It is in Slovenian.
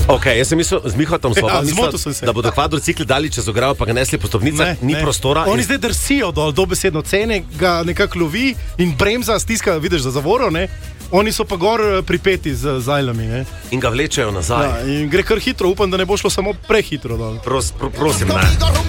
Okay, jaz sem mislil, z Mihotom zmotil sem se. da bodo kvadrocikli dali čez ograjo, pa ga nesli po stopnicah, ni prostora. Oni zdaj drsijo dol, dobesedno cene, ga nekako lovi in bremza stiska, vidiš, za zavoro, ne? Oni so pa gor pripeti z zajlami, ne? In ga vlečejo nazaj. Ja, in gre kar hitro, upam, da ne bo šlo samo prehitro dol. Prosim, ne.